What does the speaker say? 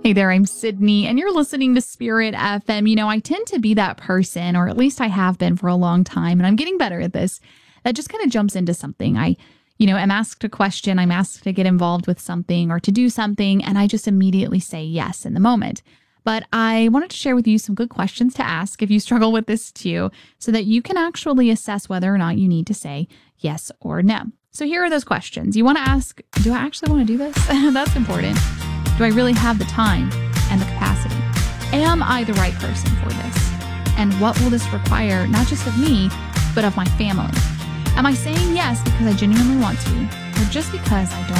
Hey there, I'm Sydney, and you're listening to Spirit FM. I tend to be that person, or at least I have been for a long time, and I'm getting better at this, that just kind of jumps into something. I'm asked a question, I'm asked to get involved with something or to do something, and I just immediately say yes in the moment. But I wanted to share with you some good questions to ask if you struggle with this too, so that you can actually assess whether or not you need to say yes or no. So here are those questions. You want to ask, do I actually want to do this? That's important. Do I really have the time and the capacity? Am I the right person for this? And what will this require, not just of me, but of my family? Am I saying yes because I genuinely want to, or just because I don't